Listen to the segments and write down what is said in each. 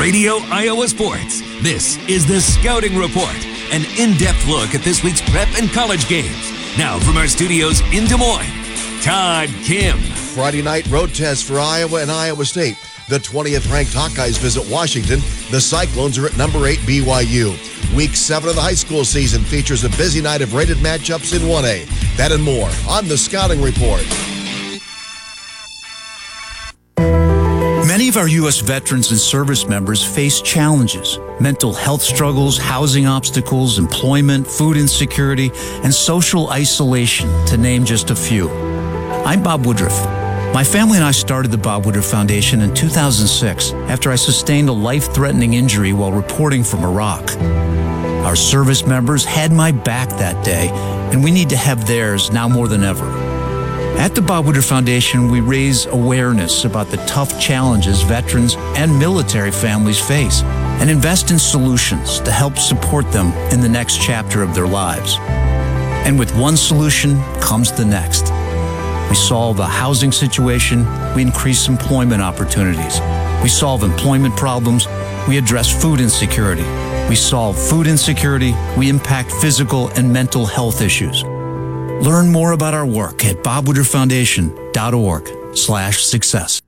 Radio Iowa Sports. This is the Scouting Report, an in-depth look at this week's prep and college games. Now from our studios in Des Moines, Todd Kim. Friday night road test for Iowa and Iowa State. The 20th ranked Hawkeyes visit Washington. The Cyclones are at number 8 BYU. Week 7 of the high school season features a busy night of rated matchups in 1A. That and more on the Scouting Report. Many of our U.S. veterans and service members face challenges: mental health struggles, housing obstacles, employment, food insecurity, and social isolation, to name just a few. I'm Bob Woodruff. My family and I started the Bob Woodruff Foundation in 2006 after I sustained a life-threatening injury while reporting from Iraq. Our service members had my back that day, and we need to have theirs now more than ever. At the Bob Woodruff Foundation, we raise awareness about the tough challenges veterans and military families face and invest in solutions to help support them in the next chapter of their lives. And with one solution comes the next. We solve the housing situation, we increase employment opportunities. We solve employment problems, we address food insecurity. We solve food insecurity, we impact physical and mental health issues. Learn more about our work at bobwoodrufffoundation.org/success.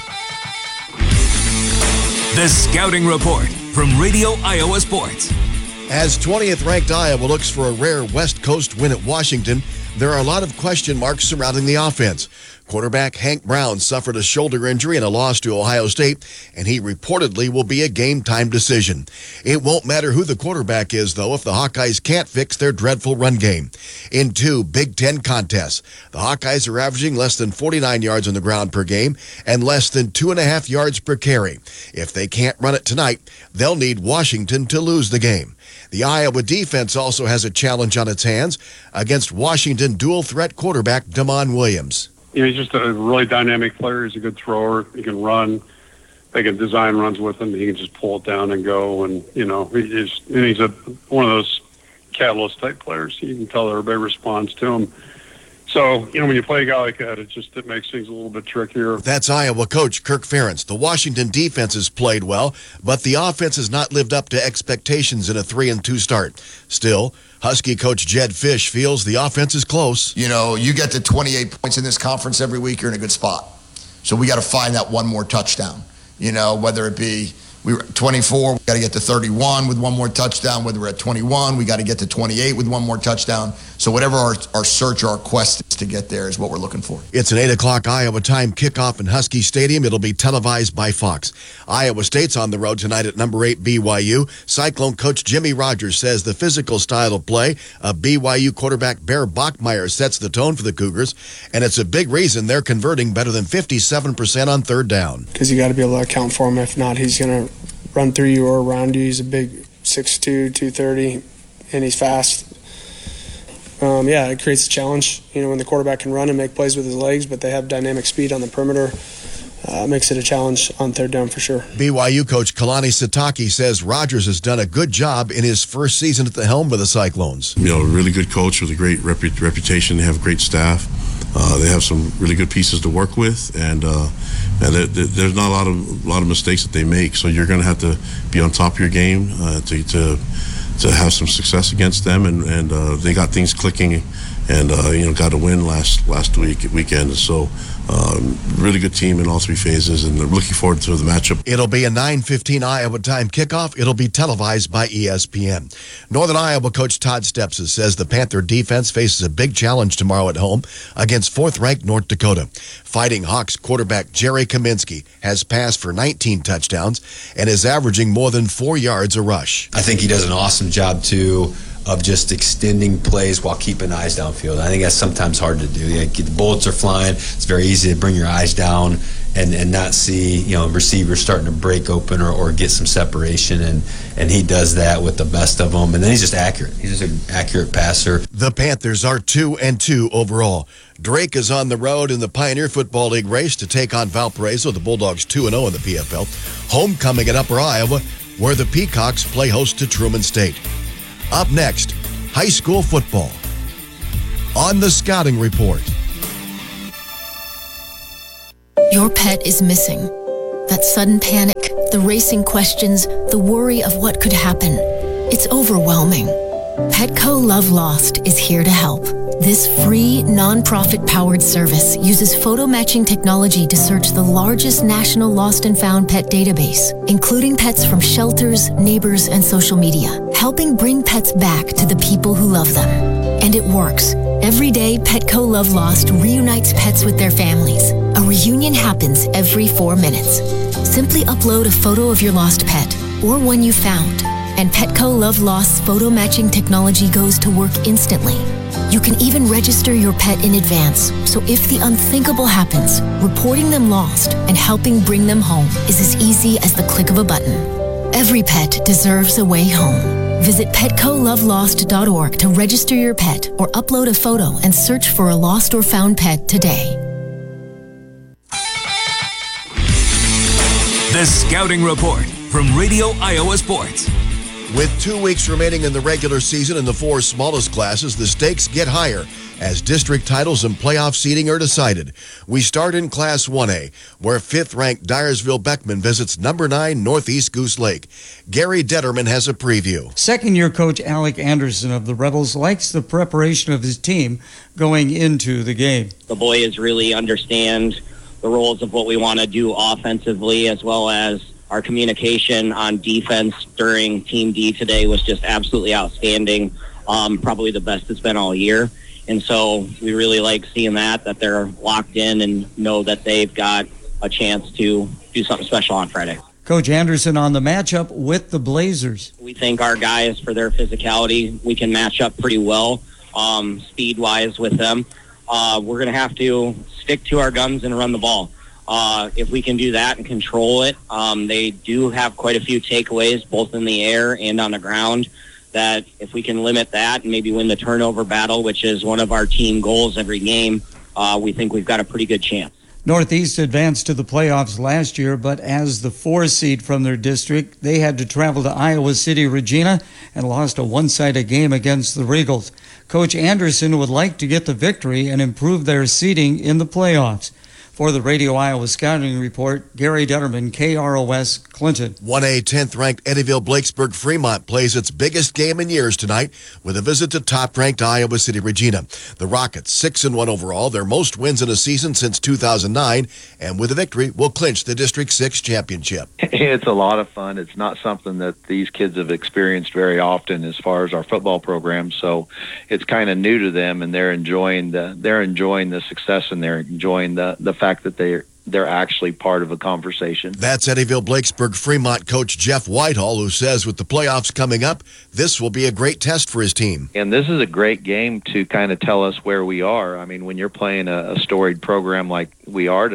The Scouting Report from Radio Iowa Sports. As 20th ranked Iowa looks for a rare West Coast win at Washington, there are a lot of question marks surrounding the offense. Quarterback Hank Brown suffered a shoulder injury in a loss to Ohio State, and he reportedly will be a game-time decision. It won't matter who the quarterback is, though, if the Hawkeyes can't fix their dreadful run game. In 2 Big Ten contests, the Hawkeyes are averaging less than 49 yards on the ground per game and less than 2.5 yards per carry. If they can't run it tonight, they'll need Washington to lose the game. The Iowa defense also has a challenge on its hands against Washington dual-threat quarterback Damon Williams. He's just a really dynamic player. He's a good thrower. He can run. They can design runs with him. He can just pull it down and go. And, he's one of those catalyst-type players. You can tell everybody responds to him. So, when you play a guy like that, it makes things a little bit trickier. That's Iowa coach Kirk Ferentz. The Washington defense has played well, but the offense has not lived up to expectations in a 3-2 start. Still, Husky coach Jed Fish feels the offense is close. You get to 28 points in this conference every week, you're in a good spot. So we got to find that one more touchdown. Whether it be we were at 24, we got to get to 31 with one more touchdown. Whether we're at 21, we got to get to 28 with one more touchdown. So whatever our search or our quest is to get there is what we're looking for. It's an 8 o'clock Iowa time kickoff in Husky Stadium. It'll be televised by Fox. Iowa State's on the road tonight at number 8 BYU. Cyclone coach Jimmy Rogers says the physical style of play of BYU quarterback Bear Bachmeier sets the tone for the Cougars, and it's a big reason they're converting better than 57% on third down. Because you got to be able to account for him. If not, he's going to run through you or around you. He's a big 6'2", 230, and he's fast. It creates a challenge, when the quarterback can run and make plays with his legs, but they have dynamic speed on the perimeter. Makes it a challenge on third down for sure. BYU coach Kalani Sitake says Rogers has done a good job in his first season at the helm of the Cyclones. A really good coach with a great reputation. They have a great staff. They have some really good pieces to work with, and there's not a lot of mistakes that they make. So you're going to have to be on top of your game to have some success against them, and they got things clicking, and got a win last weekend. So really good team in all 3 phases, and they're looking forward to the matchup. It'll be a 9:15 Iowa time kickoff. It'll be televised by ESPN. Northern Iowa coach Todd Stepsis says the Panther defense faces a big challenge tomorrow at home against 4th-ranked North Dakota. Fighting Hawks quarterback Jerry Kaminsky has passed for 19 touchdowns and is averaging more than 4 yards a rush. I think he does an awesome job, too, of just extending plays while keeping eyes downfield. I think that's sometimes hard to do. The bullets are flying. It's very easy to bring your eyes down and not see, receivers starting to break open or get some separation. And he does that with the best of them. And then he's just accurate. He's just an accurate passer. The Panthers are 2-2 overall. Drake is on the road in the Pioneer Football League race to take on Valparaiso. The Bulldogs 2-0 in the PFL. Homecoming at Upper Iowa, where the Peacocks play host to Truman State. Up next, high school football. On the Scouting Report. Your pet is missing. That sudden panic, the racing questions, the worry of what could happen. It's overwhelming. Petco Love Lost is here to help. This free, non-profit-powered service uses photo matching technology to search the largest national lost and found pet database, including pets from shelters, neighbors, and social media, helping bring pets back to the people who love them. And it works. Every day, Petco Love Lost reunites pets with their families. A reunion happens every 4 minutes. Simply upload a photo of your lost pet or one you found, and Petco Love Lost's photo matching technology goes to work instantly. You can even register your pet in advance, so if the unthinkable happens, reporting them lost and helping bring them home is as easy as the click of a button. Every pet deserves a way home. Visit PetcoLoveLost.org to register your pet or upload a photo and search for a lost or found pet today. The Scouting Report from Radio Iowa Sports. With 2 weeks remaining in the regular season in the 4 smallest classes, the stakes get higher as district titles and playoff seeding are decided. We start in Class 1A, where 5th-ranked Dyersville-Beckman visits number 9 Northeast Goose Lake. Gary Detterman has a preview. Second-year coach Alec Anderson of the Rebels likes the preparation of his team going into the game. The boys really understand the roles of what we want to do offensively, as well as our communication on defense during Team D today was just absolutely outstanding, probably the best it's been all year. And so we really like seeing that they're locked in and know that they've got a chance to do something special on Friday. Coach Anderson on the matchup with the Blazers. We think our guys, for their physicality, we can match up pretty well speed-wise with them. We're going to have to stick to our guns and run the ball. If we can do that and control it, they do have quite a few takeaways, both in the air and on the ground, that if we can limit that and maybe win the turnover battle, which is one of our team goals every game, we think we've got a pretty good chance. Northeast advanced to the playoffs last year, but as the 4 seed from their district, they had to travel to Iowa City, Regina, and lost a one-sided game against the Regals. Coach Anderson would like to get the victory and improve their seeding in the playoffs. For the Radio Iowa Scouting Report, Gary Detterman, KROS, Clinton. 1A 10th-ranked Eddyville-Blakesburg Fremont plays its biggest game in years tonight with a visit to top-ranked Iowa City, Regina. The Rockets, 6-1 overall, their most wins in a season since 2009, and with a victory will clinch the District 6 championship. It's a lot of fun. It's not something that these kids have experienced very often as far as our football program, so it's kind of new to them, and they're enjoying the success, and they're enjoying the fact that they're actually part of a conversation. That's Eddyville-Blakesburg Fremont coach Jeff Whitehall, who says with the playoffs coming up, this will be a great test for his team. And this is a great game to kind of tell us where we are. I mean, when you're playing a storied program like we are,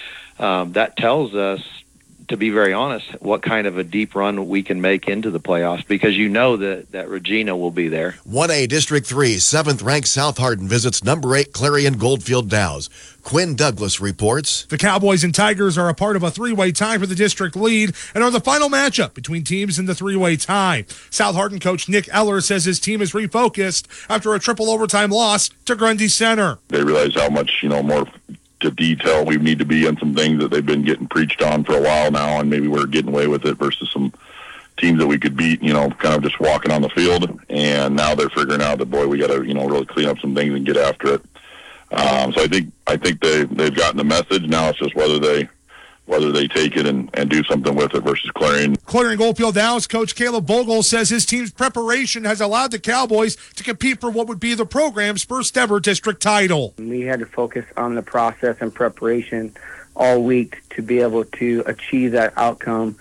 that tells us, to be very honest, what kind of a deep run we can make into the playoffs, because you know that Regina will be there. 1A District 3, 7th-ranked South Hardin visits number 8 Clarion Goldfield Dows. Quinn Douglas reports. The Cowboys and Tigers are a part of a 3-way tie for the district lead and are the final matchup between teams in the 3-way tie. South Hardin coach Nick Eller says his team is refocused after a triple overtime loss to Grundy Center. They realize how much, more to detail we need to be on some things that they've been getting preached on for a while now, and maybe we're getting away with it versus some teams that we could beat, kind of just walking on the field. And now they're figuring out that, boy, we got to, really clean up some things and get after it. So I think they've gotten the message. Now it's just whether they take it and do something with it versus Clarion. Clarion Goldfield Dows coach Caleb Bogle says his team's preparation has allowed the Cowboys to compete for what would be the program's first ever district title. We had to focus on the process and preparation all week to be able to achieve that outcome.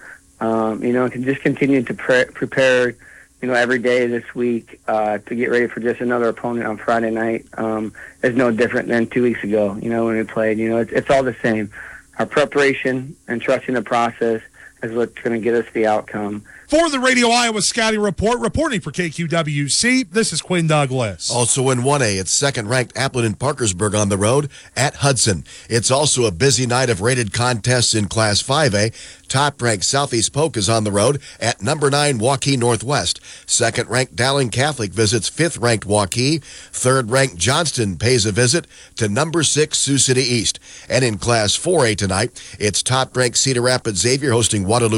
To just continue to prepare, every day this week to get ready for just another opponent on Friday night is no different than 2 weeks ago, when we played. It's all the same. Our preparation and trusting the process is what's going to get us the outcome. For the Radio Iowa Scouting Report, reporting for KQWC, this is Quinn Douglas. Also in 1A, it's second-ranked Appleton and Parkersburg on the road at Hudson. It's also a busy night of rated contests in Class 5A. Top-ranked Southeast Polk is on the road at number 9 Waukee Northwest. Second-ranked Dowling Catholic visits 5th-ranked Waukee. Third-ranked Johnston pays a visit to number 6 Sioux City East. And in Class 4A tonight, it's top-ranked Cedar Rapids Xavier hosting Waterloo